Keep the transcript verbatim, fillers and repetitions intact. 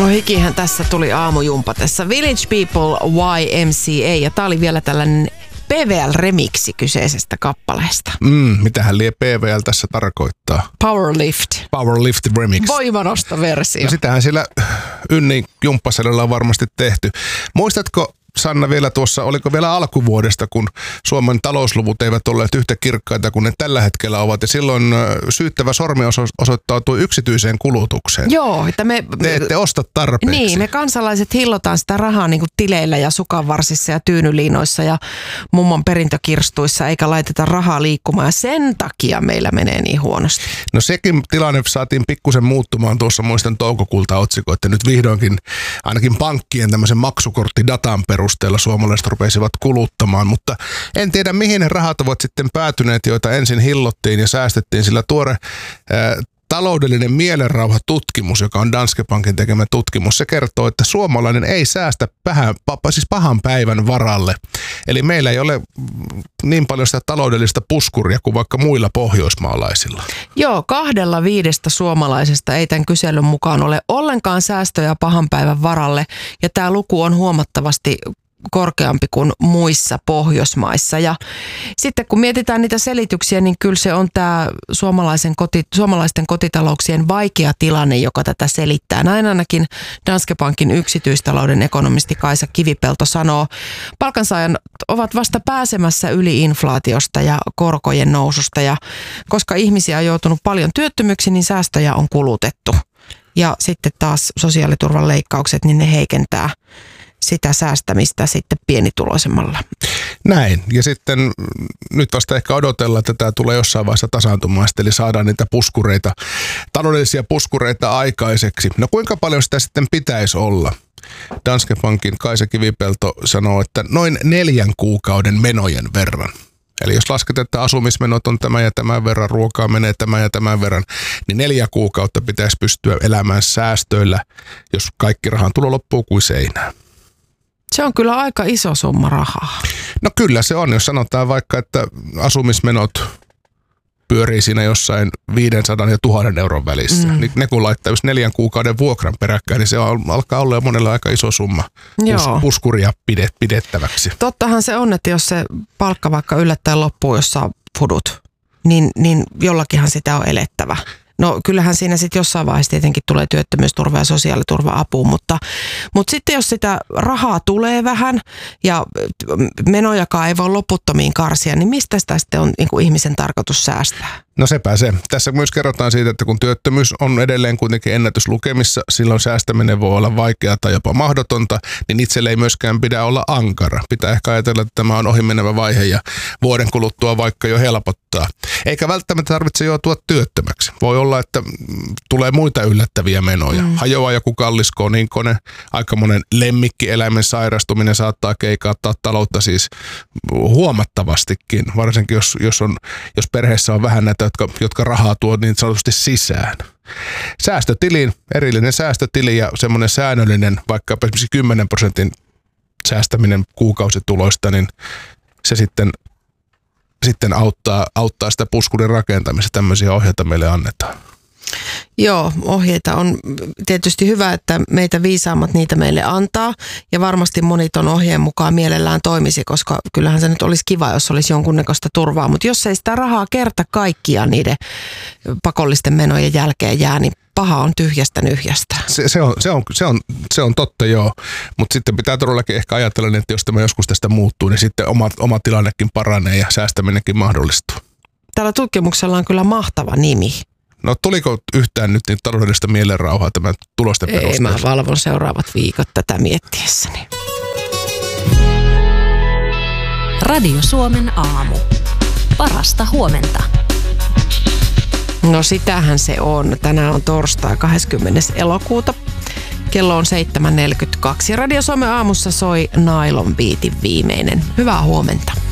No hikihän tässä tuli aamujumpatessa. Village People Y M C A, ja tää oli vielä tällainen P V L-remiksi kyseisestä kappaleesta. Mm, mitähän lie P V L tässä tarkoittaa? Powerlift. Powerlift remix. Voimanostoversio. No sitähän siellä Ynnin jumppasalilla on varmasti tehty. Muistatko, Sanna, vielä tuossa, oliko vielä alkuvuodesta, kun Suomen talousluvut eivät olleet yhtä kirkkaita kuin ne tällä hetkellä ovat, ja silloin syyttävä sormi osoittautui yksityiseen kulutukseen. Joo, että me... Te ette osta tarpeeksi. Niin, me kansalaiset hillotaan sitä rahaa niin kuin tileillä ja sukanvarsissa ja tyynyliinoissa ja mummon perintökirstuissa, eikä laiteta rahaa liikkumaan, ja sen takia meillä menee niin huonosti. No sekin tilanne saatiin pikkusen muuttumaan tuossa, muistan toukokuulta otsikko, että nyt vihdoinkin ainakin pankkien tämmöisen maksukorttidatan perusteella suomalaiset rupesivat kuluttamaan, mutta en tiedä mihin ne rahat ovat sitten päätyneet, joita ensin hillottiin ja säästettiin, sillä tuore ää, taloudellinen mielenrauha-tutkimus, joka on Danske Bankin tekemä tutkimus, se kertoo, että suomalainen ei säästä pahan, siis pahan päivän varalle. Eli meillä ei ole niin paljon sitä taloudellista puskuria kuin vaikka muilla pohjoismaalaisilla. Joo, kahdella viidestä suomalaisesta ei tämän kyselyn mukaan ole ollenkaan säästöjä pahan päivän varalle, ja tämä luku on huomattavasti korkeampi kuin muissa Pohjoismaissa. Ja sitten kun mietitään niitä selityksiä, niin kyllä se on tämä suomalaisen koti, suomalaisten kotitalouksien vaikea tilanne, joka tätä selittää. Näin ainakin Danske Bankin yksityistalouden ekonomisti Kaisa Kivipelto sanoo. Palkansaajan ovat vasta pääsemässä yli inflaatiosta ja korkojen noususta, ja koska ihmisiä on joutunut paljon työttömyksi, niin säästöjä on kulutettu. Ja sitten taas sosiaaliturvan leikkaukset, niin ne heikentää sitä säästämistä sitten pienituloisemmalla. Näin. Ja sitten nyt vasta ehkä odotellaan, että tämä tulee jossain vaiheessa tasaantumaan, eli saadaan niitä puskureita, taloudellisia puskureita aikaiseksi. No kuinka paljon sitä sitten pitäisi olla? Danske Bankin Kaisa Kivipelto sanoo, että noin neljän kuukauden menojen verran. Eli jos lasketaan, että asumismenot on tämän ja tämän verran, ruokaa menee tämän ja tämän verran, niin neljä kuukautta pitäisi pystyä elämään säästöillä, jos kaikki rahan tulo loppuu kuin seinään. Se on kyllä aika iso summa rahaa. No kyllä se on, jos sanotaan vaikka, että asumismenot pyörii siinä jossain viisisataa ja tuhannen euron välissä. Mm. Niin ne kun laittaa just neljän kuukauden vuokran peräkkäin, niin se on, alkaa olla jo monella aika iso summa Pus, puskuria pidet, pidettäväksi. Tottahan se on, että jos se palkka vaikka yllättäen loppuu, jos saa fudut, niin, niin jollakinhan sitä on elettävä. No kyllähän siinä sitten jossain vaiheessa tietenkin tulee työttömyysturva ja sosiaaliturva-apu, mutta, mutta sitten jos sitä rahaa tulee vähän ja menojakaan ei voi loputtomiin karsia, niin mistä sitä sitten on niin kuin ihmisen tarkoitus säästää? No sepä se. Tässä myös kerrotaan siitä, että kun työttömyys on edelleen kuitenkin ennätyslukemissa, silloin säästäminen voi olla vaikeaa tai jopa mahdotonta, niin itselle ei myöskään pidä olla ankara. Pitää ehkä ajatella, että tämä on ohimenevä vaihe ja vuoden kuluttua vaikka jo helpottaa. Eikä välttämättä tarvitse joutua työttömäksi. Voi olla, että tulee muita yllättäviä menoja. Mm. Hajoaa joku kallis koninkone, aika monen lemmikkieläimen sairastuminen saattaa keikauttaa taloutta siis huomattavastikin, varsinkin jos, jos, on, jos perheessä on vähän näitä, jotka, jotka rahaa tuo niin sanotusti sisään. Säästötili, erillinen säästötili ja semmoinen säännöllinen, vaikka esimerkiksi kymmenen prosentin säästäminen kuukausituloista, niin se sitten, sitten auttaa, auttaa sitä puskurin rakentamista. Tämmöisiä ohjeita meille annetaan. Joo, ohjeita on tietysti hyvä, että meitä viisaammat niitä meille antaa, ja varmasti moni ton ohjeen mukaan mielellään toimisi, koska kyllähän se nyt olisi kiva, jos olisi jonkunnäköistä turvaa, mutta jos ei sitä rahaa kerta kaikkiaan niiden pakollisten menojen jälkeen jää, niin paha on tyhjästä nyhjästä. Se, se, on, se, on, se, on, se on totta, joo, mutta sitten pitää todellakin ehkä ajatella, että jos tämä joskus tästä muuttuu, niin sitten oma, oma tilannekin paranee ja säästäminenkin mahdollistuu. Tällä tutkimuksella on kyllä mahtava nimi. No tuliko yhtään nyt niin taloudellista mielenrauhaa tämän tulosten perusteella? Ei, mä valvon seuraavat viikot tätä miettiessäni. Radio Suomen aamu. Parasta huomenta. No sitähän se on. Tänään on torstai kahdeskymmenes elokuuta. Kello on seitsemän neljäkymmentäkaksi. Radio Suomen aamussa soi Nylon Beatin viimeinen. Hyvää huomenta.